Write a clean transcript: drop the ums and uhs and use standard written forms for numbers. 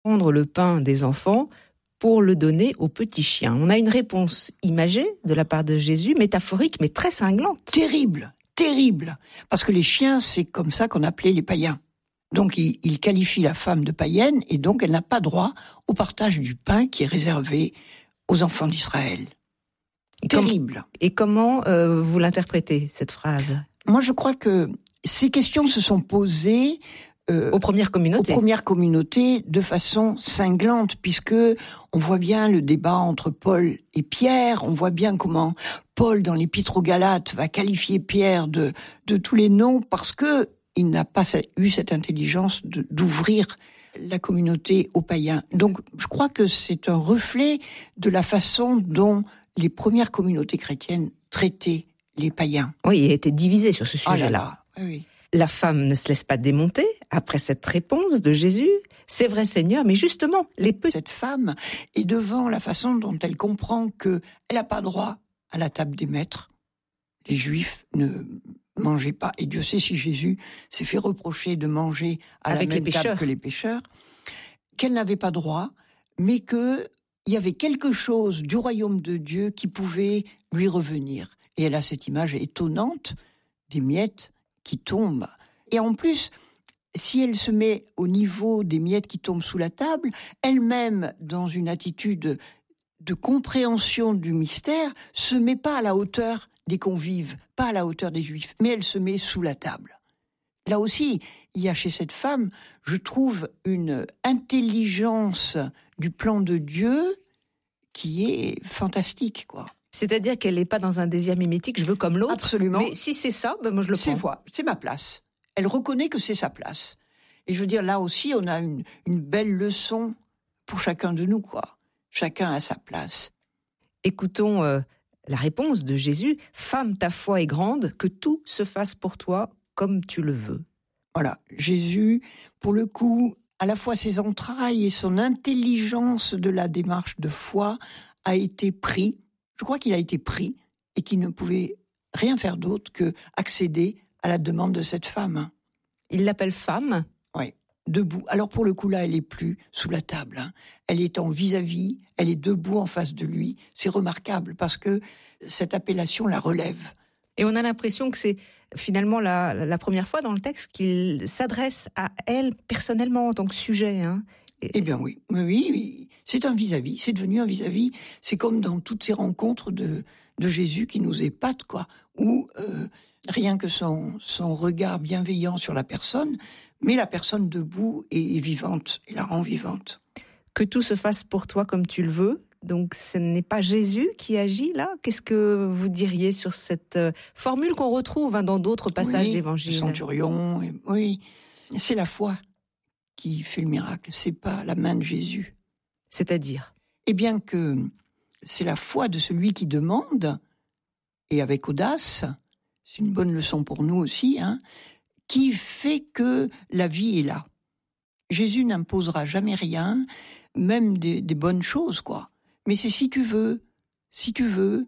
prendre le pain des enfants pour le donner aux petits chiens. On a une réponse imagée de la part de Jésus, métaphorique, mais très cinglante. Terrible, terrible. Parce que les chiens, c'est comme ça qu'on appelait les païens. Donc il qualifie la femme de païenne et donc elle n'a pas droit au partage du pain qui est réservé aux enfants d'Israël. Terrible. Et comment vous l'interprétez, cette phrase ? Moi, je crois que ces questions se sont posées aux premières communautés de façon cinglante, puisque on voit bien le débat entre Paul et Pierre, on voit bien comment Paul, dans l'Épître aux Galates, va qualifier Pierre de tous les noms, parce que il n'a pas eu cette intelligence d'ouvrir la communauté aux païens. Donc, je crois que c'est un reflet de la façon dont les premières communautés chrétiennes traitaient les païens. Oui, il a été divisé sur ce sujet-là. Oh là là, oui. La femme ne se laisse pas démonter après cette réponse de Jésus. C'est vrai, Seigneur, mais justement, cette femme est devant la façon dont elle comprend qu'elle n'a pas droit à la table des maîtres. Les Juifs ne mangeaient pas. Et Dieu sait si Jésus s'est fait reprocher de manger à la même table que les pécheurs, qu'elle n'avait pas droit, mais qu'il y avait quelque chose du royaume de Dieu qui pouvait lui revenir. Et elle a cette image étonnante des miettes qui tombent. Et en plus, si elle se met au niveau des miettes qui tombent sous la table, elle-même, dans une attitude de compréhension du mystère, se met pas à la hauteur des convives, pas à la hauteur des Juifs, mais elle se met sous la table. Là aussi, il y a chez cette femme, je trouve, une intelligence du plan de Dieu qui est fantastique, quoi. C'est-à-dire qu'elle n'est pas dans un désir mimétique, je veux comme l'autre. Absolument. Mais si c'est ça, moi je le prends. C'est ma place. Elle reconnaît que c'est sa place. Et je veux dire, là aussi, on a une belle leçon pour chacun de nous, quoi. Chacun a sa place. Écoutons la réponse de Jésus. « Femme, ta foi est grande, que tout se fasse pour toi comme tu le veux. » Voilà, Jésus, pour le coup, à la fois ses entrailles et son intelligence de la démarche de foi a été pris. Je crois qu'il a été pris et qu'il ne pouvait rien faire d'autre que accéder à la demande de cette femme. Il l'appelle femme ? Oui, debout. Alors pour le coup là, elle n'est plus sous la table. Hein. Elle est en vis-à-vis, elle est debout en face de lui. C'est remarquable parce que cette appellation la relève. Et on a l'impression que c'est finalement la première fois dans le texte qu'il s'adresse à elle personnellement en tant que sujet. Hein. Eh bien oui, c'est un vis-à-vis, c'est devenu un vis-à-vis. C'est comme dans toutes ces rencontres de Jésus qui nous épatent, quoi, où rien que son regard bienveillant sur la personne, mais la personne debout est vivante, et la rend vivante. Que tout se fasse pour toi comme tu le veux. Donc ce n'est pas Jésus qui agit là. Qu'est-ce que vous diriez sur cette formule qu'on retrouve dans d'autres passages d'Évangile ? Le centurion, oui, c'est la foi qui fait le miracle, c'est pas la main de Jésus. C'est-à-dire ? Eh bien que c'est la foi de celui qui demande, et avec audace, c'est une bonne leçon pour nous aussi, qui fait que la vie est là. Jésus n'imposera jamais rien, même des bonnes choses, quoi. Mais c'est si tu veux,